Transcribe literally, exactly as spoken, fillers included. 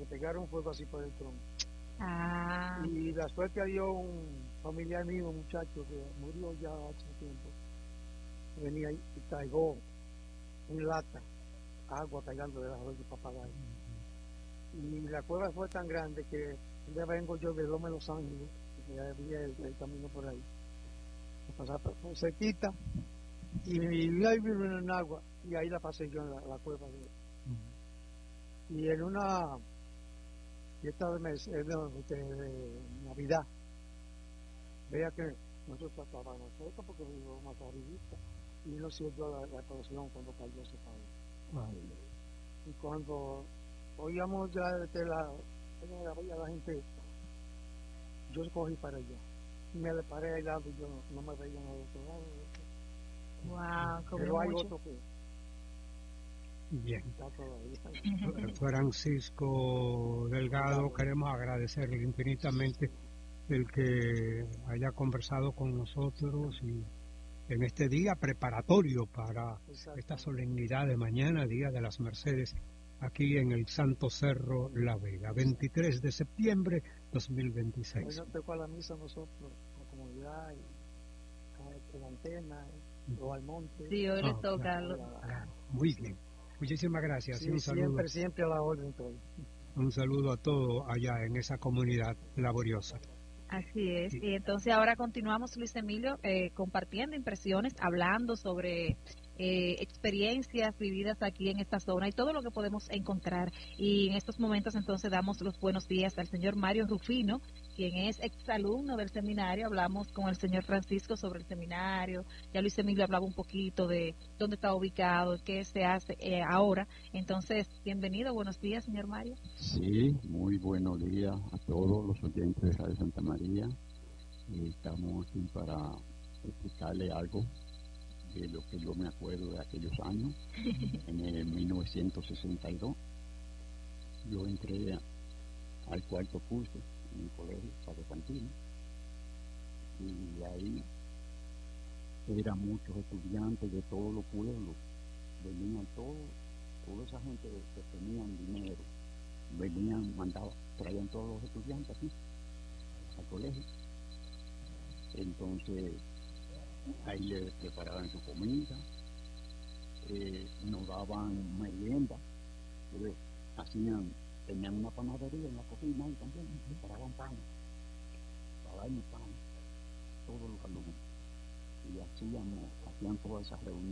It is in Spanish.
le pegaron fuego así por el tronco. Ah. Y la suerte dio un familiar mío, un muchacho que murió ya hace tiempo. Venía y cargó un lata, agua cargando de las abuelas de papagayo. Y la cueva fue tan grande que ya vengo yo de Loma de Los Ángeles, que había el, el camino por ahí. Pasaba por cerquita y ahí vino en agua y ahí la pasé yo en la, la cueva. De, y en una fiesta de, mes, de, de, de Navidad, vea que nosotros estábamos cerca porque vivimos más arribita y no sintió la, la explosión cuando cayó ese país. Y cuando oíamos ya de la, de la, de la gente, yo cogí para allá. Me le paré al lado y yo no, no me veía en el otro lado. Wow, pero hay mucho. otro que bien. está todavía. Francisco Delgado, queremos agradecerle infinitamente el que haya conversado con nosotros y en este día preparatorio para esta solemnidad de mañana, Día de las Mercedes, aquí en el Santo Cerro La Vega, veintitrés de septiembre de dos mil veintiséis. Hoy nos tocó a la misa nosotros, la comunidad, y, la antena, o al monte. Sí, hoy ah, les toca. Claro, claro. Muy bien. Muchísimas gracias. Sí, y un saludo, siempre, siempre a la orden. Todo. Un saludo a todos allá en esa comunidad laboriosa. Así es. Y entonces ahora continuamos, Luis Emilio, eh, compartiendo impresiones, hablando sobre eh, experiencias vividas aquí en esta zona y todo lo que podemos encontrar. Y en estos momentos entonces damos los buenos días al señor Mario Rufino, quien es exalumno del seminario. Hablamos con el señor Francisco sobre el seminario. Ya Luis Emilio hablaba un poquito de dónde está ubicado, qué se hace eh, ahora. Entonces, bienvenido, buenos días, señor Mario. Sí, muy buenos días a todos los oyentes de Radio Santa María. Eh, estamos aquí para explicarle algo de lo que yo me acuerdo de aquellos años. En el mil novecientos sesenta y dos yo entré al cuarto curso en el colegio Padre Santino y ahí eran muchos estudiantes de todos los pueblos, venían todos, toda esa gente que tenían dinero, venían, mandaban, traían todos los estudiantes aquí al colegio. Entonces ahí les preparaban su comida, eh, nos daban merienda, entonces, hacían, tenían una panadería en la cocina y también preparaban pan, para darnos pan todos los alumnos, y hacíamos, hacían todas esas reuniones.